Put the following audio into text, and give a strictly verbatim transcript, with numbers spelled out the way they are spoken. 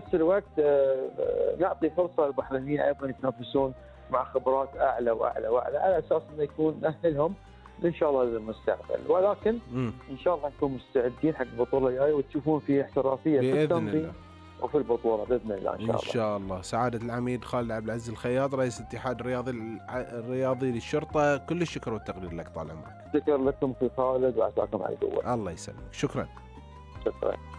بنفس الوقت آه، آه، نعطي فرصة للبحرينيين أيضا يتنافسون مع خبرات أعلى وأعلى وأعلى، على أساس إنه يكون نأهلهم إن شاء الله للمستقبل. ولكن مم. إن شاء الله نكون مستعدين حق البطولة الجاية وتشوفون في احترافية في بإذن التنظيم الله. وفي البطولة بإذن الله إن شاء إن الله. شاء الله. سعادة العميد خالد عبد العزيز الخياط، رئيس الاتحاد الرياضي الرياضي للشرطة، كل الشكر والتقدير لك طال عمرك. شكرا لكم في خالد وعساكم على القوة. الله يسلمك، شكرا. شكرا.